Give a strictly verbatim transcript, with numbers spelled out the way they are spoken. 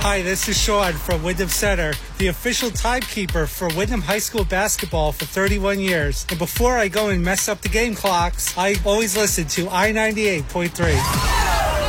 Hi, this is Sean from Wyndham Center, the official timekeeper for Wyndham High School basketball for thirty-one years. And before I go and mess up the game clocks, I always listen to I ninety-eight point three.